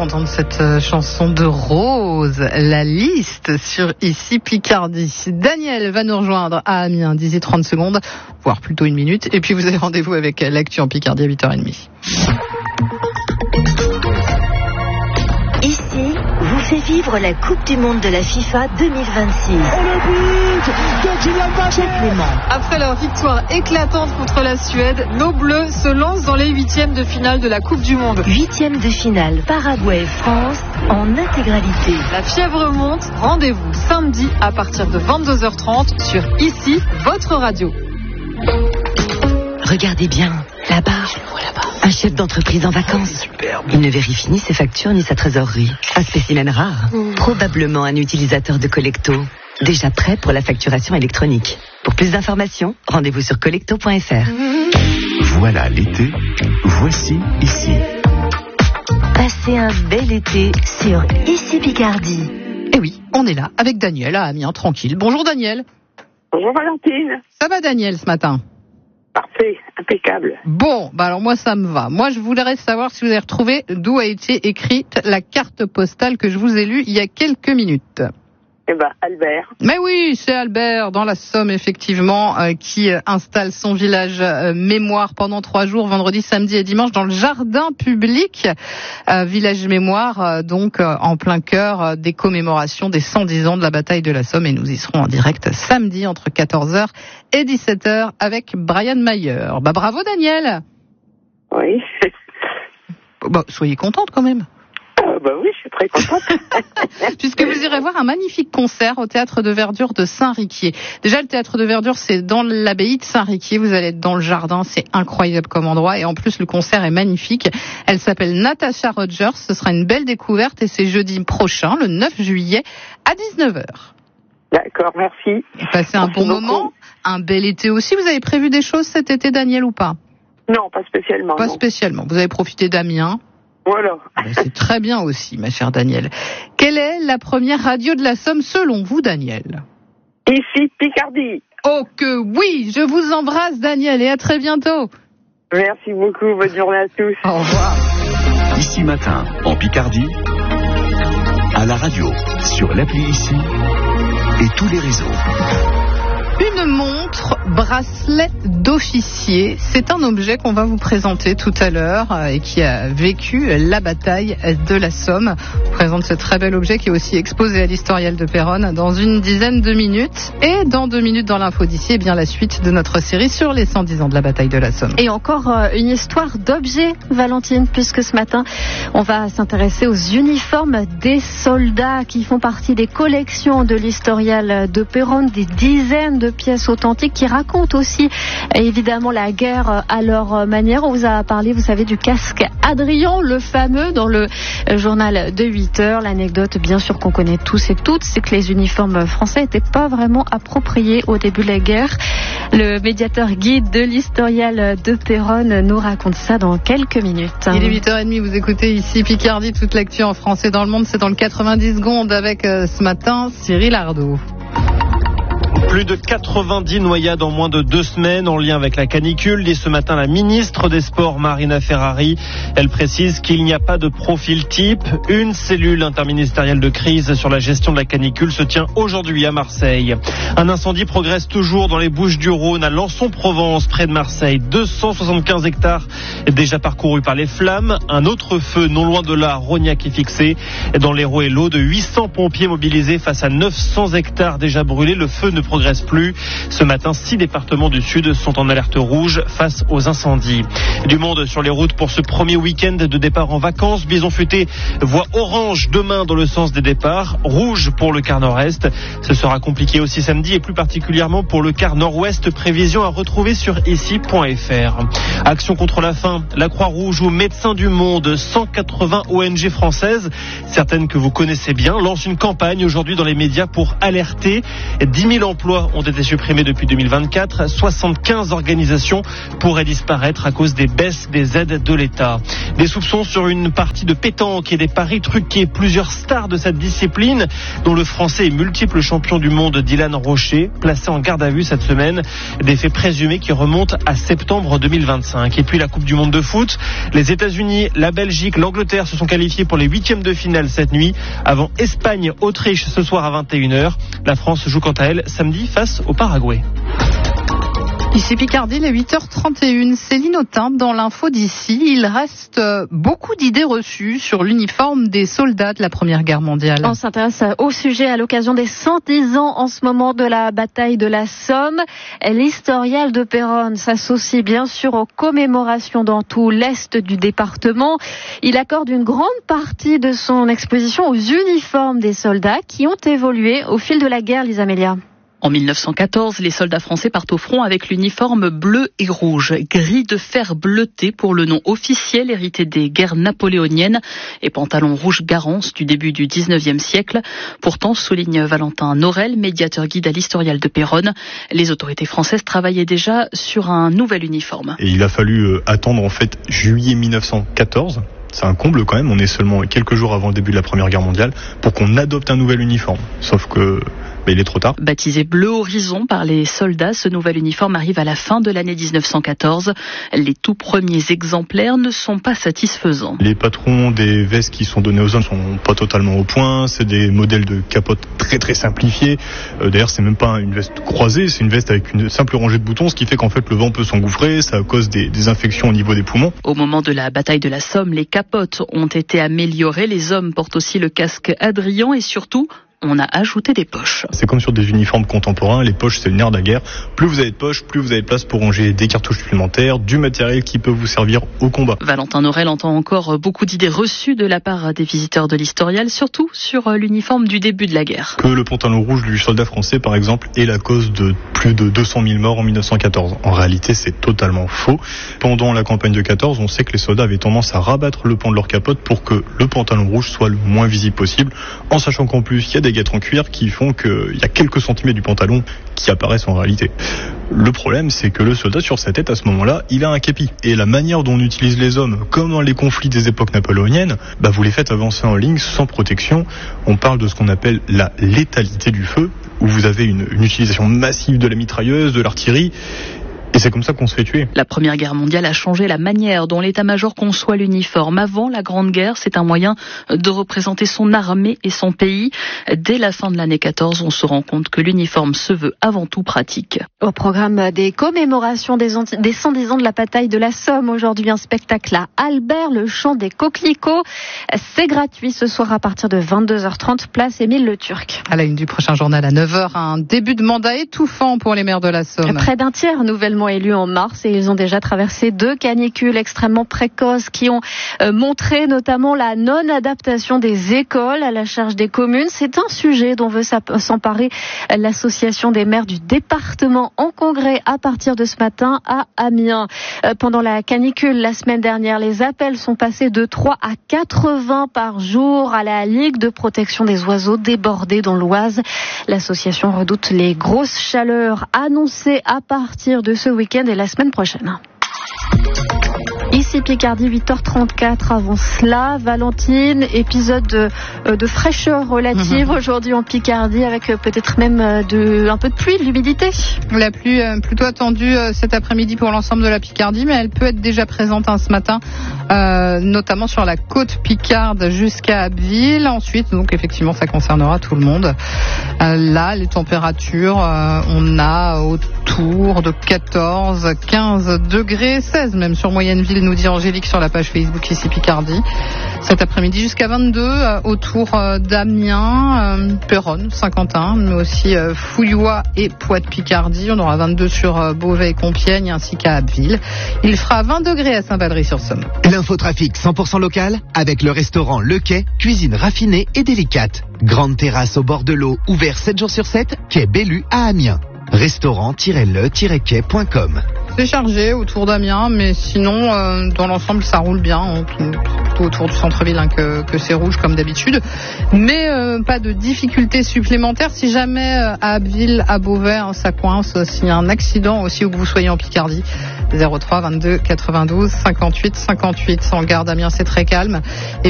entendre cette chanson de Rose, La Liste, sur Ici Picardie. Daniel va nous rejoindre à Amiens d'ici 30 secondes, voire plutôt 1 minute. Et puis vous avez rendez-vous avec l'actu en Picardie à 8h30. Ici vous fait vivre la Coupe du Monde de la FIFA 2026. Après leur victoire éclatante contre la Suède, nos Bleus se lancent dans les 8e de finale de la Coupe du Monde. 8e de finale Paraguay-France en intégralité. La fièvre monte, rendez-vous samedi à partir de 22h30 sur Ici, votre radio. Regardez bien, là-bas, un chef d'entreprise en vacances. Il ne vérifie ni ses factures ni sa trésorerie. Un spécimen rare, probablement un utilisateur de Collecto. Déjà prêt pour la facturation électronique. Pour plus d'informations, rendez-vous sur collecto.fr. Voilà l'été, voici Ici. Passez un bel été sur Ici Picardie. Et oui, on est là avec Daniel à Amiens, tranquille. Bonjour Daniel. Bonjour Valentine. Ça va Daniel ce matin ? Parfait, impeccable. Bon, alors moi ça me va. Moi je voudrais savoir si vous avez retrouvé d'où a été écrite la carte postale que je vous ai lue il y a quelques minutes. Eh ben, Albert. Mais oui, c'est Albert dans la Somme, effectivement, qui installe son village mémoire pendant 3 jours, vendredi, samedi et dimanche, dans le jardin public. Village mémoire, donc en plein cœur des commémorations des 110 ans de la bataille de la Somme. Et nous y serons en direct samedi entre 14h et 17h avec Brian Mayer. Bah bravo Daniel. Oui. Bah, soyez contente quand même. Bah oui, je suis très contente. Puisque vous irez voir un magnifique concert au Théâtre de Verdure de Saint-Riquier. Déjà, le Théâtre de Verdure, c'est dans l'abbaye de Saint-Riquier. Vous allez être dans le jardin, c'est incroyable comme endroit. Et en plus, le concert est magnifique. Elle s'appelle Natasha Rogers. Ce sera une belle découverte et c'est jeudi prochain, le 9 juillet, à 19h. D'accord, merci. Passez un bon moment, un bel été aussi. Vous avez prévu des choses cet été, Daniel, ou pas ? Non, pas spécialement. Pas non. spécialement. Vous avez profité d'Amiens. Voilà. C'est très bien aussi, ma chère Daniel. Quelle est la première radio de la Somme selon vous, Daniel ? Ici Picardie. Oh que oui, je vous embrasse, Daniel, et à très bientôt. Merci beaucoup, bonne journée à tous. Au revoir. Ici matin, en Picardie, à la radio, sur l'appli Ici et tous les réseaux. Une montre bracelet d'officier, c'est un objet qu'on va vous présenter tout à l'heure et qui a vécu la bataille de la Somme. On vous présente ce très bel objet qui est aussi exposé à l'Historial de Péronne dans une dizaine de minutes. Et dans 2 minutes dans l'info d'ici, eh bien la suite de notre série sur les 110 ans de la bataille de la Somme. Et encore une histoire d'objets, Valentine, puisque ce matin, on va s'intéresser aux uniformes des soldats qui font partie des collections de l'Historial de Péronne, des dizaines de pièces authentiques qui racontent aussi évidemment la guerre à leur manière. On vous a parlé, vous savez, du casque Adrien, le fameux, dans le journal de 8h. L'anecdote, bien sûr, qu'on connaît tous et toutes, c'est que les uniformes français n'étaient pas vraiment appropriés au début de la guerre. Le médiateur guide de l'Historial de Péronne nous raconte ça dans quelques minutes. Il est 8h30, vous écoutez Ici Picardie, toute l'actu en français dans le monde, c'est dans le 90 secondes avec ce matin Cyril Ardo. Plus de 90 noyades en moins de 2 semaines en lien avec la canicule. Dès ce matin, la ministre des Sports, Marina Ferrari, elle précise qu'il n'y a pas de profil type. Une cellule interministérielle de crise sur la gestion de la canicule se tient aujourd'hui à Marseille. Un incendie progresse toujours dans les Bouches-du-Rhône, à Lançon-Provence, près de Marseille. 275 hectares déjà parcourus par les flammes. Un autre feu non loin de là, Rognac, est fixé. Dans l'Hérault et l'Aude, 800 pompiers mobilisés face à 900 hectares déjà brûlés. Le feu ne progresse plus. Ce matin, 6 départements du Sud sont en alerte rouge face aux incendies. Du monde sur les routes pour ce premier week-end de départ en vacances. Bison Futé voit orange demain dans le sens des départs, rouge pour le quart nord-est. Ce sera compliqué aussi samedi et plus particulièrement pour le quart nord-ouest. Prévision à retrouver sur ici.fr. Action contre la faim, la Croix-Rouge ou Médecins du Monde, 180 ONG françaises, certaines que vous connaissez bien, lancent une campagne aujourd'hui dans les médias pour alerter. 10 000 emplois ont été supprimés depuis 2024. 75 organisations pourraient disparaître à cause des baisses des aides de l'État. Des soupçons sur une partie de pétanque et des paris truqués. Plusieurs stars de cette discipline, dont le Français et multiple champion du monde Dylan Rocher, placé en garde à vue cette semaine. Des faits présumés qui remontent à septembre 2025. Et puis la Coupe du Monde de foot. Les États-Unis, la Belgique, l'Angleterre se sont qualifiés pour les huitièmes de finale cette nuit, avant Espagne-Autriche ce soir à 21h. La France joue quant à elle samedi face au Paraguay. Ici Picardie, il est 8h31. Céline Autain dans l'info d'ici. Il reste beaucoup d'idées reçues sur l'uniforme des soldats de la Première Guerre mondiale. On s'intéresse au sujet à l'occasion des 110 ans en ce moment de la bataille de la Somme. L'historial de Péronne s'associe bien sûr aux commémorations dans tout l'est du département. Il accorde une grande partie de son exposition aux uniformes des soldats qui ont évolué au fil de la guerre, Lisa Melia. En 1914, les soldats français partent au front avec l'uniforme bleu et rouge, gris de fer bleuté pour le nom officiel hérité des guerres napoléoniennes et pantalon rouge garance du début du 19e siècle. Pourtant, souligne Valentin Norel, médiateur guide à l'historial de Péronne, les autorités françaises travaillaient déjà sur un nouvel uniforme. Et il a fallu attendre en fait juillet 1914. C'est un comble quand même, on est seulement quelques jours avant le début de la Première Guerre mondiale pour qu'on adopte un nouvel uniforme. Sauf que il est trop tard. Baptisé Bleu Horizon par les soldats, ce nouvel uniforme arrive à la fin de l'année 1914. Les tout premiers exemplaires ne sont pas satisfaisants. Les patrons des vestes qui sont données aux hommes sont pas totalement au point. C'est des modèles de capote très très simplifiés. D'ailleurs, c'est même pas une veste croisée, c'est une veste avec une simple rangée de boutons, ce qui fait qu'en fait le vent peut s'engouffrer, ça cause des infections au niveau des poumons. Au moment de la bataille de la Somme, les capotes ont été améliorées. Les hommes portent aussi le casque Adrian et surtout, on a ajouté des poches. C'est comme sur des uniformes contemporains, les poches c'est le nerf de la guerre. Plus vous avez de poches, plus vous avez de place pour ranger des cartouches supplémentaires, du matériel qui peut vous servir au combat. Valentin Norel entend encore beaucoup d'idées reçues de la part des visiteurs de l'historial, surtout sur l'uniforme du début de la guerre. Que le pantalon rouge du soldat français par exemple est la cause de plus de 200 000 morts en 1914. En réalité c'est totalement faux. Pendant la campagne de 14, on sait que les soldats avaient tendance à rabattre le pan de leur capote pour que le pantalon rouge soit le moins visible possible, en sachant qu'en plus il y a des guêtres en cuir qui font qu'il y a quelques centimètres du pantalon qui apparaissent en réalité. Le problème, c'est que le soldat sur sa tête, à ce moment-là, il a un képi. Et la manière dont on utilise les hommes, comme dans les conflits des époques napoléoniennes, vous les faites avancer en ligne sans protection. On parle de ce qu'on appelle la létalité du feu, où vous avez une utilisation massive de la mitrailleuse, de l'artillerie. Et c'est comme ça qu'on se fait tuer. La Première Guerre mondiale a changé la manière dont l'état-major conçoit l'uniforme. Avant la Grande Guerre, c'est un moyen de représenter son armée et son pays. Dès la fin de l'année 14, on se rend compte que l'uniforme se veut avant tout pratique. Au programme des commémorations des 110 ans de la bataille de la Somme, aujourd'hui un spectacle à Albert, le chant des coquelicots. C'est gratuit ce soir à partir de 22h30, place Émile Le Turc. À la une du prochain journal à 9h, un début de mandat étouffant pour les maires de la Somme. Près d'un tiers nouvellement élus en mars et ils ont déjà traversé 2 canicules extrêmement précoces qui ont montré notamment la non-adaptation des écoles à la charge des communes. C'est un sujet dont veut s'emparer l'association des maires du département en congrès à partir de ce matin à Amiens. Pendant la canicule la semaine dernière, les appels sont passés de 3 à 80 par jour à la Ligue de protection des oiseaux débordée dans l'Oise. L'association redoute les grosses chaleurs annoncées à partir de ce week-end et la semaine prochaine. Ici Picardie, 8h34. Avant cela, Valentine, épisode de fraîcheur relative aujourd'hui en Picardie avec peut-être même un peu de pluie, de l'humidité. La pluie plutôt attendue cet après-midi pour l'ensemble de la Picardie, mais elle peut être déjà présente ce matin, notamment sur la côte picarde jusqu'à Abbeville. Ensuite, donc effectivement, ça concernera tout le monde. Là, les températures, on a autour de 14, 15 degrés, 16 même sur Moyenne-Ville, nous dit Angélique sur la page Facebook ici Picardie. Cet après-midi jusqu'à 22 autour d'Amiens, Péronne, Saint-Quentin, mais aussi Fouillois et Poix-de-Picardie. On aura 22 sur Beauvais et Compiègne ainsi qu'à Abbeville. Il fera 20 degrés à Saint-Valery-sur-Somme. L'infotrafic 100% local avec le restaurant Le Quai, cuisine raffinée et délicate. Grande terrasse au bord de l'eau, ouvert 7 jours sur 7, quai Bellu à Amiens. Restaurant-le-quai.com. C'est chargé autour d'Amiens, mais sinon, dans l'ensemble, ça roule bien, plutôt autour du centre-ville que c'est rouge comme d'habitude. Mais pas de difficultés supplémentaires. Si jamais à Abbeville, à Beauvais, ça coince, s'il y a un accident aussi où que vous soyez en Picardie, 03 22 92 58 58. En gare d'Amiens, c'est très calme. Et